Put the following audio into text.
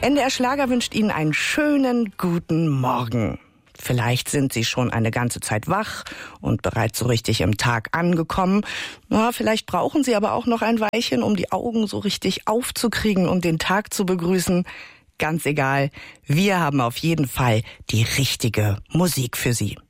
NDR Schlager wünscht Ihnen einen schönen guten Morgen. Vielleicht sind Sie schon eine ganze Zeit wach und bereits so richtig im Tag angekommen. Ja, vielleicht brauchen Sie aber auch noch ein Weilchen, um die Augen so richtig aufzukriegen und den Tag zu begrüßen. Ganz egal, wir haben auf jeden Fall die richtige Musik für Sie.